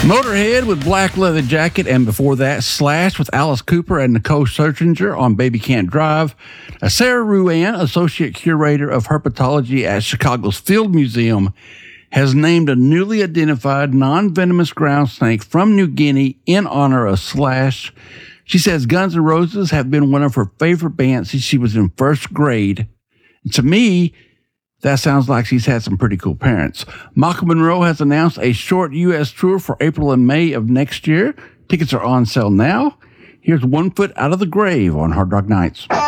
Motorhead with Black Leather Jacket, and before that, Slash with Alice Cooper and Nicole Scherzinger on Baby Can't Drive. Sarah Ruan, Associate Curator of Herpetology at Chicago's Field Museum, has named a newly identified non-venomous ground snake from New Guinea in honor of Slash. She says Guns N' Roses have been one of her favorite bands since she was in first grade. And to me, that sounds like she's had some pretty cool parents. Malcolm Monroe has announced a short U.S. tour for April and May of next year. Tickets are on sale now. Here's One Foot Out of the Grave on Hard Rock Nights.